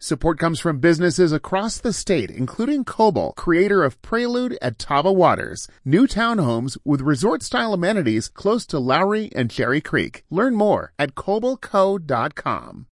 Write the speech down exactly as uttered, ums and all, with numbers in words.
Support comes from businesses across the state, including Coble, creator of Prelude at Tava Waters, new townhomes with resort-style amenities close to Lowry and Cherry Creek. Learn more at coble co dot com.